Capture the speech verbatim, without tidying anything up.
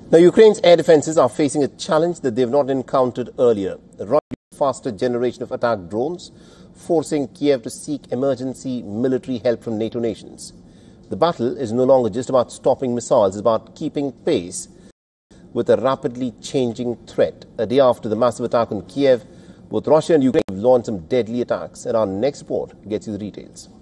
Now, Ukraine's air defenses are facing a challenge that they have not encountered earlier. A faster generation of attack drones, forcing Kiev to seek emergency military help from NATO nations. The battle is no longer just about stopping missiles, it's about keeping pace with a rapidly changing threat. A day after the massive attack on Kiev, both Russia and Ukraine have launched some deadly attacks, and our next report gets you the details.